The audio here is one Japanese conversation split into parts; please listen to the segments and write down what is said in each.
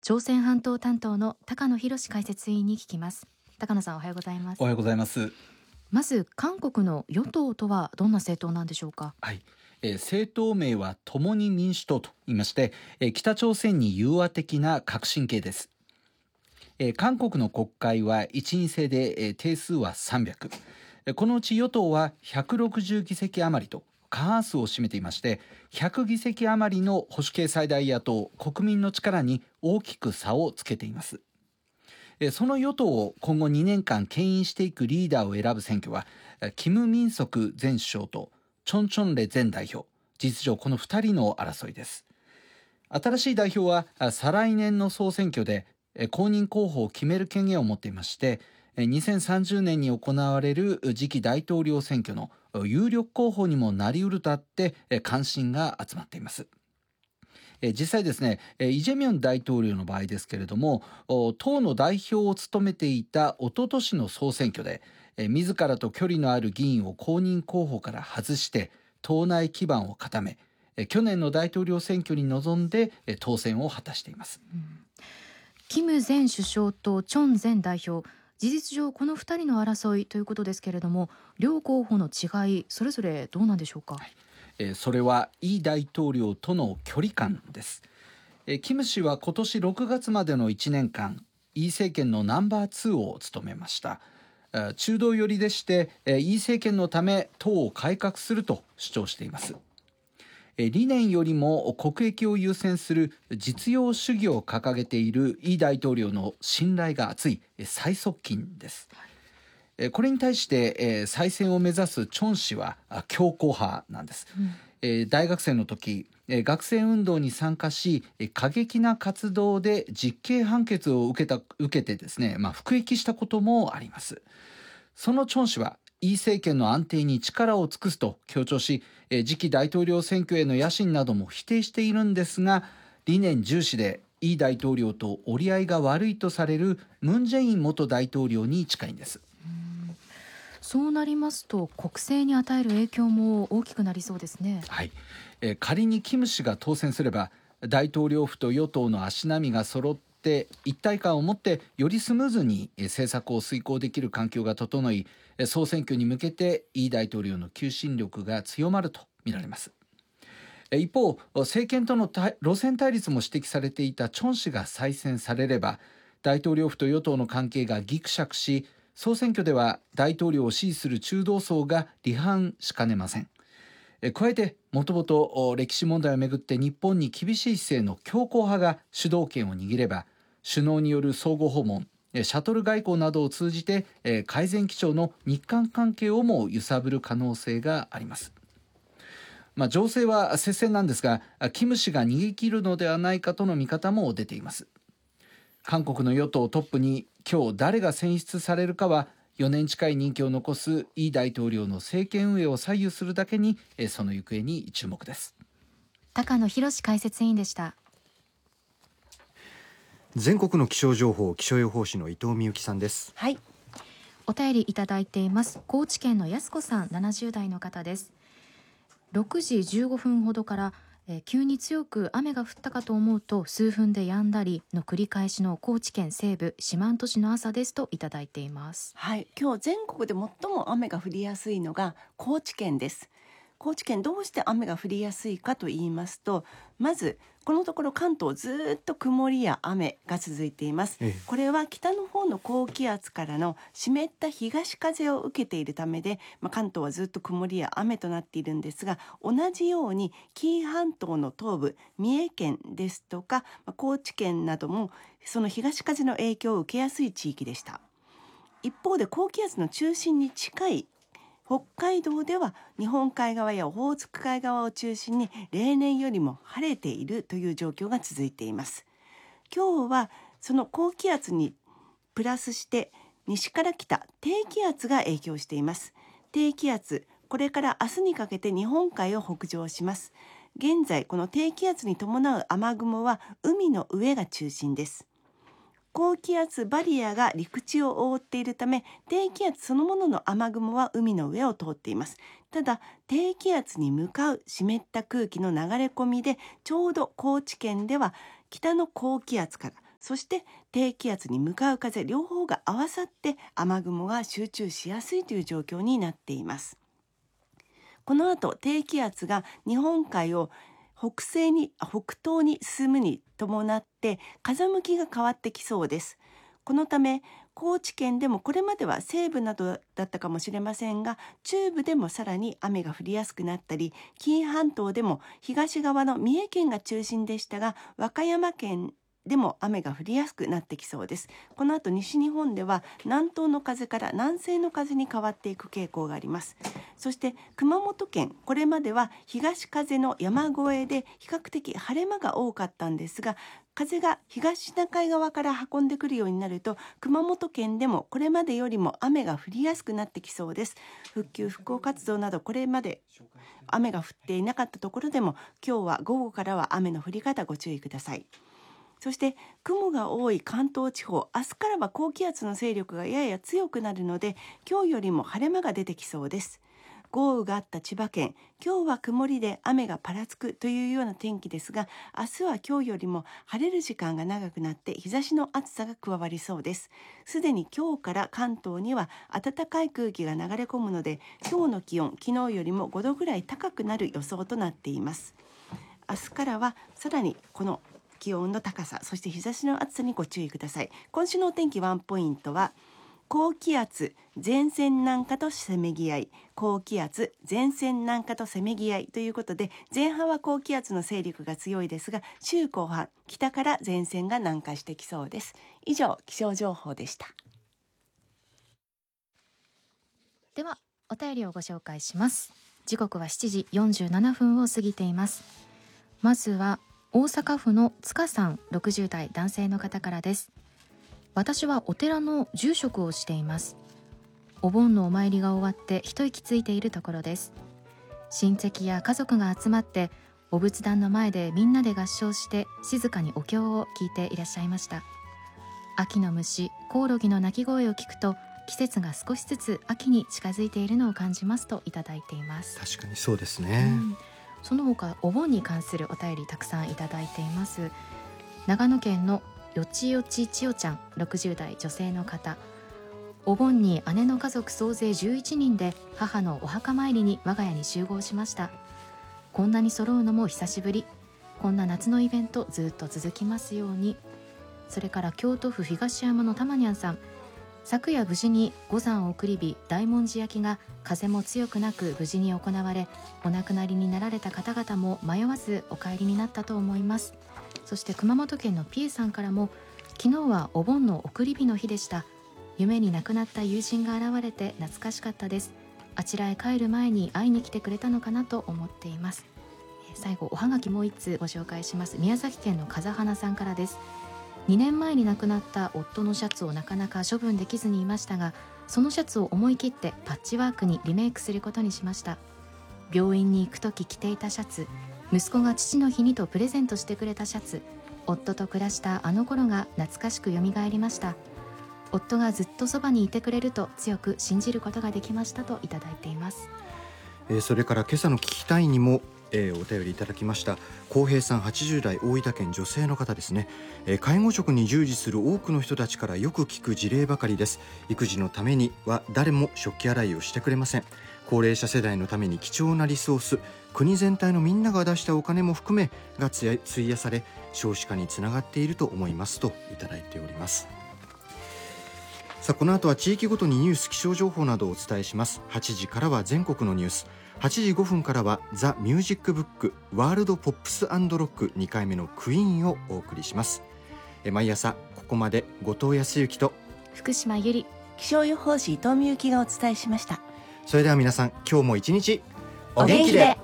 朝鮮半島担当の高野博解説委員に聞きます。高野さん、おはようございます。 おはようございます。 まず韓国の与党とはどんな政党なんでしょうか。 はい、政党名は共に民主党と言いまして、北朝鮮に融和的な革新系です。韓国の国会は1院制で、定数は300、このうち与党は160議席余りと過半数を占めていまして、100議席余りの保守系最大野党国民の力に大きく差をつけています。その与党を今後2年間牽引していくリーダーを選ぶ選挙は、キム・ミンソク前首相とチョン・チョンレ前代表、事実上この2人の争いです。新しい代表は再来年の総選挙で公認候補を決める権限を持っていまして、2030年に行われる次期大統領選挙の有力候補にもなりうるとあって関心が集まっています。実際ですね、イ・ジェミョン大統領の場合ですけれども、党の代表を務めていた一昨年の総選挙で自らと距離のある議員を公認候補から外して党内基盤を固め、去年の大統領選挙に臨んで当選を果たしています。 キム前首相とチョン前代表、事実上この2人の争いということですけれども、両候補の違いそれぞれどうなんでしょうか。 それはイ大統領との距離感です。キム氏は今年6月までの1年間イ政権のナンバー2を務めました。中道寄りでしてイ政権のため党を改革すると主張しています。理念よりも国益を優先する実用主義を掲げているイ大統領の信頼が厚い最側近です。これに対して再選を目指すチョン氏は強硬派なんです。大学生の時学生運動に参加し過激な活動で実刑判決を受けてですね、服役したこともあります。そのチョン氏はイ政権の安定に力を尽くすと強調し、次期大統領選挙への野心なども否定しているんですが、理念重視でイ大統領と折り合いが悪いとされるムン・ジェイン元大統領に近いんです。 そうなりますと国政に与える影響も大きくなりそうですね。 はい、仮にキム氏が当選すれば大統領府と与党の足並みが揃って一体感を持ってよりスムーズに政策を遂行できる環境が整い、総選挙に向けてイ大統領の求心力が強まるとみられます。一方、政権との路線対立も指摘されていたチョン氏が再選されれば大統領府と与党の関係がぎくしゃくし、総選挙では大統領を支持する中道層が離反しかねません。加えてもともと歴史問題をめぐって日本に厳しい姿勢の強硬派が主導権を握れば、首脳による相互訪問、シャトル外交などを通じて改善基調の日韓関係をも揺さぶる可能性があります。情勢は接戦なんですが、キム氏が逃げ切るのではないかとの見方も出ています。韓国の与党トップに今日誰が選出されるかは4年近い任期を残すイ大統領の政権運営を左右するだけに、その行方に注目です。 高野博解説委員でした。 全国の気象情報、気象予報士の伊藤美由紀さんです。 はい、お便りいただいています。高知県の安子さん、70代の方です。6時15分ほどから急に強く雨が降ったかと思うと数分で止んだりの繰り返しの高知県西部四万十市の朝ですといただいています。 はい、今日全国で最も雨が降りやすいのが高知県です。高知県どうして雨が降りやすいかと言いますと、まずこのところ関東ずっと曇りや雨が続いています。これは北の方の高気圧からの湿った東風を受けているためで、関東はずっと曇りや雨となっているんですが、同じように紀伊半島の東部三重県ですとか高知県などもその東風の影響を受けやすい地域でした。一方で高気圧の中心に近い北海道では日本海側やオホーツク海側を中心に例年よりも晴れているという状況が続いています。今日はその高気圧にプラスして西から来た低気圧が影響しています。低気圧、これから明日にかけて日本海を北上します。現在この低気圧に伴う雨雲は海の上が中心です。高気圧バリアが陸地を覆っているため、低気圧そのものの雨雲は海の上を通っています。ただ低気圧に向かう湿った空気の流れ込みで、ちょうど高知県では北の高気圧からそして低気圧に向かう風、両方が合わさって雨雲が集中しやすいという状況になっています。この後低気圧が日本海を北東に進むに伴って風向きが変わってきそうです。このため高知県でもこれまでは西部などだったかもしれませんが、中部でもさらに雨が降りやすくなったり、紀伊半島でも東側の三重県が中心でしたが、和歌山県でも雨が降りやすくなってきそうです。この後西日本では南東の風から南西の風に変わっていく傾向があります。そして熊本県、これまでは東風の山越えで比較的晴れ間が多かったんですが、風が東シナ海側から運んでくるようになると、熊本県でもこれまでよりも雨が降りやすくなってきそうです。復旧復興活動などこれまで雨が降っていなかったところでも、今日は午後からは雨の降り方ご注意ください。そして雲が多い関東地方、明日からは高気圧の勢力がやや強くなるので、今日よりも晴れ間が出てきそうです。豪雨があった千葉県、今日は曇りで雨がぱらつくというような天気ですが、明日は今日よりも晴れる時間が長くなって日差しの暑さが加わりそうです。すでに今日から関東には暖かい空気が流れ込むので、今日の気温、昨日よりも5度ぐらい高くなる予想となっています。明日からはさらにこの気温の高さ、そして日差しの暑さにご注意ください。今週のお天気ワンポイントは、高気圧前線南下とせめぎ合い、高気圧前線南下とせめぎ合いということで、前半は高気圧の勢力が強いですが、週後半北から前線が南下してきそうです。以上、気象情報でした。 ではお便りをご紹介します。時刻は7時47分を過ぎています。まずは大阪府の塚さん、60代男性の方からです。私はお寺の住職をしています。お盆のお参りが終わって一息ついているところです。親戚や家族が集まってお仏壇の前でみんなで合唱して静かにお経を聞いていらっしゃいました。秋の虫、コオロギの鳴き声を聞くと、季節が少しずつ秋に近づいているのを感じますといただいています。 確かにそうですね。 その他お盆に関するお便りたくさんいただいています。長野県のよちよちちよちゃん、60代女性の方。お盆に姉の家族総勢11人で母のお墓参りに我が家に集合しました。こんなに揃うのも久しぶり。こんな夏のイベントずっと続きますように。それから京都府東山のたまにゃんさん。昨夜無事に五山送り火大文字焼きが風も強くなく無事に行われ、お亡くなりになられた方々も迷わずお帰りになったと思います。そして熊本県のピエさんからも、昨日はお盆の送り火の日でした。夢に亡くなった友人が現れて懐かしかったです。あちらへ帰る前に会いに来てくれたのかなと思っています。最後おはがきもう一通ご紹介します。宮崎県の風花さんからです。2年前に亡くなった夫のシャツをなかなか処分できずにいましたが、そのシャツを思い切ってパッチワークにリメイクすることにしました。病院に行くとき着ていたシャツ、息子が父の日にとプレゼントしてくれたシャツ、夫と暮らしたあの頃が懐かしくよみがえりました。夫がずっとそばにいてくれると強く信じることができましたといただいています。 それから今朝の聞きたいにもお便りいただきました。浩平さん、80代大分県女性の方ですね。介護職に従事する多くの人たちからよく聞く事例ばかりです。育児のためには誰も食器洗いをしてくれません。高齢者世代のために貴重なリソース、国全体のみんなが出したお金も含めが費やされ、少子化につながっていると思いますといただいております。さあ、この後は地域ごとにニュース、気象情報などをお伝えします。8時からは全国のニュース、8時5分からはザ・ミュージックブックワールドポップス&ロック2回目のクイーンをお送りします。毎朝ここまで後藤康之と福島ゆり、 気象予報士伊藤美幸がお伝えしました。 それでは皆さん、今日も一日お元気で。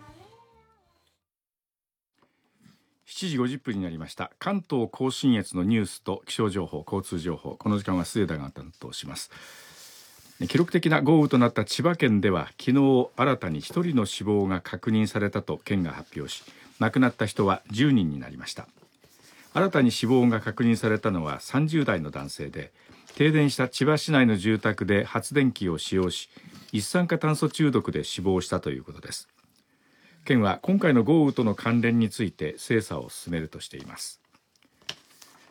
7時50分になりました。関東甲信越のニュースと気象情報、交通情報、この時間は末田が担当します。記録的な豪雨となった千葉県では、昨日新たに1人の死亡が確認されたと県が発表し、亡くなった人は10人になりました。新たに死亡が確認されたのは30代の男性で、停電した千葉市内の住宅で発電機を使用し、一酸化炭素中毒で死亡したということです。県は今回の豪雨との関連について精査を進めるとしています。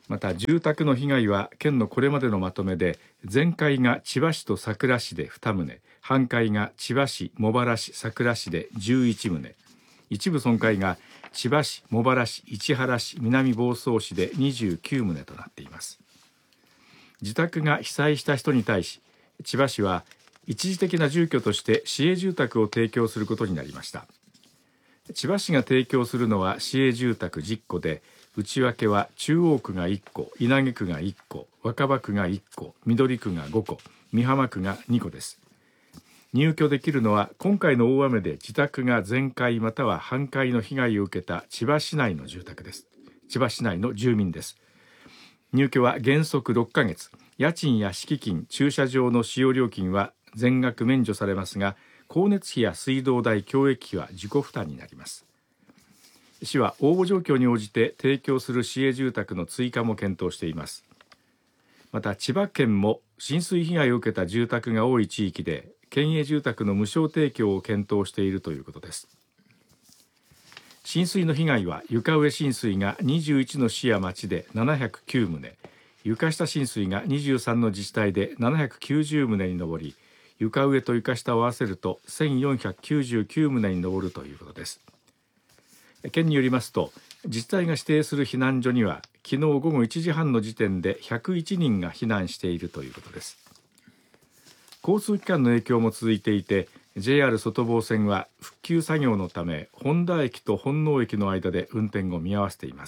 また住宅の被害は県のこれまでのまとめで、全壊が千葉市と佐倉市で2棟、半壊が千葉市、茂原市、佐倉市で11棟、一部損壊が千葉市、茂原市、市原市、南房総市で29棟となっています。自宅が被災した人に対し、千葉市は一時的な住居として市営住宅を提供することになりました。千葉市が提供するのは市営住宅10戸で、内訳は中央区が1戸、稲毛区が1戸、若葉区が1戸、緑区が5戸、美浜区が2戸です。入居できるのは今回の大雨で自宅が全壊または半壊の被害を受けた千葉市内の住宅です。千葉市内の住民です。入居は原則6ヶ月、家賃や敷金、駐車場の使用料金は全額免除されますが、光熱費や水道代、教育費は自己負担になります。市は応募状況に応じて提供する市営住宅の追加も検討しています。また千葉県も浸水被害を受けた住宅が多い地域で県営住宅の無償提供を検討しているということです。浸水の被害は床上浸水が21の市や町で709棟、床下浸水が23の自治体で790棟に上り、床上と床下を合わせると1499棟に上るということです。県によりますと、自治体が指定する避難所には昨日午後1時半の時点で101人が避難しているということです。交通機関の影響も続いていて、 JR 外房線は復旧作業のため本田駅と本納駅の間で運転を見合わせています。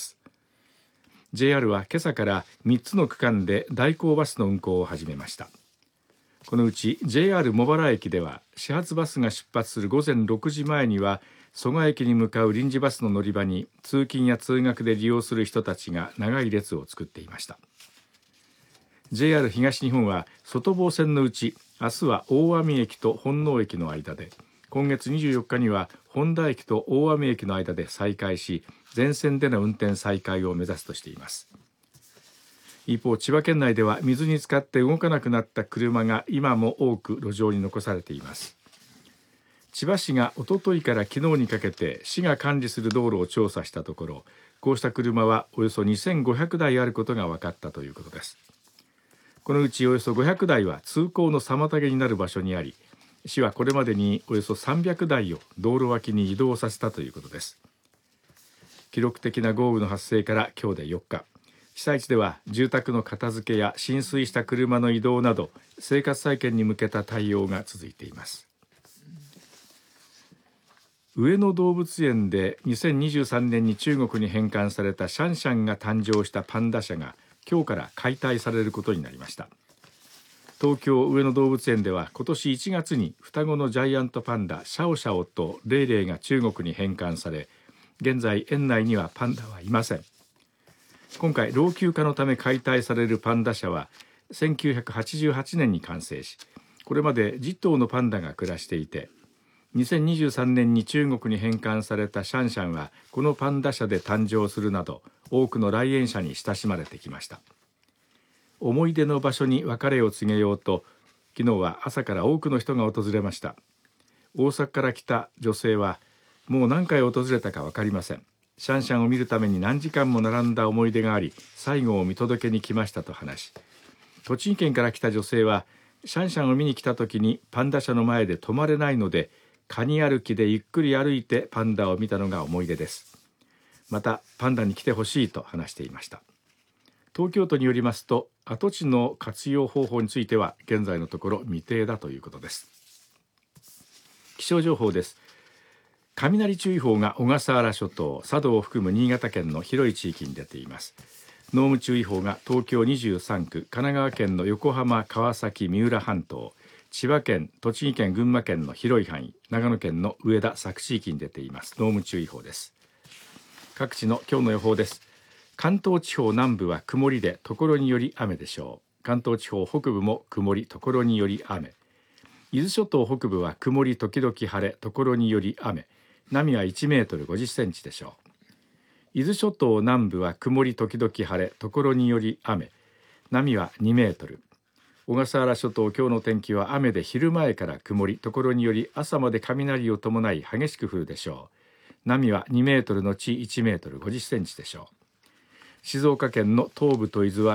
JR は今朝から3つの区間で代行バスの運行を始めました。このうち JR 茂原駅では始発バスが出発する午前6時前には蘇我駅に向かう臨時バスの乗り場に通勤や通学で利用する人たちが長い列を作っていました。 JR 東日本は外房線のうち明日は大網駅と本納駅の間で、今月24日には本田駅と大網駅の間で再開し、全線での運転再開を目指すとしています。一方、千葉県内では水に浸かって動かなくなった車が今も多く路上に残されています。千葉市がおとといから昨日にかけて市が管理する道路を調査したところ、こうした車はおよそ2500台あることが分かったということです。このうちおよそ500台は通行の妨げになる場所にあり、市はこれまでにおよそ300台を道路脇に移動させたということです。記録的な豪雨の発生から今日で4日、被災地では住宅の片付けや浸水した車の移動など生活再建に向けた対応が続いています。上野動物園で2023年に中国に返還されたシャンシャンが誕生したパンダ舎が今日から解体されることになりました。東京上野動物園では今年1月に双子のジャイアントパンダシャオシャオとレイレイが中国に返還され、現在園内にはパンダはいません。今回老朽化のため解体されるパンダ舎は1988年に完成し、これまで10頭のパンダが暮らしていて、2023年に中国に返還されたシャンシャンはこのパンダ舎で誕生するなど多くの来園者に親しまれてきました。思い出の場所に別れを告げようと、昨日は朝から多くの人が訪れました。大阪から来た女性は、もう何回訪れたか分かりません。シャンシャンを見るために何時間も並んだ思い出があり、最後を見届けに来ましたと話し、栃木県から来た女性は、シャンシャンを見に来た時にパンダ舎の前で止まれないので、カニ歩きでゆっくり歩いてパンダを見たのが思い出です。またパンダに来てほしいと話していました。東京都によりますと、跡地の活用方法については現在のところ未定だということです。気象情報です。雷注意報が小笠原諸島、佐渡を含む新潟県の広い地域に出ています。濃霧注意報が東京23区、神奈川県の横浜、川崎、三浦半島、千葉県、栃木県、群馬県の広い範囲、長野県の上田、佐久地域に出ています。濃霧注意報です。各地の今日の予報です。関東地方南部は曇りで所により雨でしょう。関東地方北部も曇り、所により雨。伊豆諸島北部は曇り時々晴れ、所により雨。波は1メートル50センチでしょう。伊豆諸島南部は曇り時々晴れ、所により雨。波は2メートル。小笠原諸島、今日の天気は雨で昼前から曇り、所により朝まで雷を伴い激しく降るでしょう。波は2メートルのち1メートル50センチでしょう。 静岡県の東部と伊豆は